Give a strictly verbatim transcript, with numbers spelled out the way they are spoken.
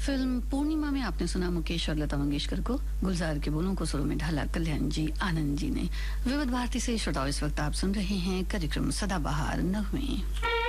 Film पूर्णिमा में आपने सुना मुकेश और लता मंगेशकर को। गुलजार के बोलों को सुरों में ढाला कल्याण जी आनंद जी ने। विविध भारती से श्रोताओं, इस वक्त आप सुन रहे हैं कार्यक्रम सदाबहार नगमे।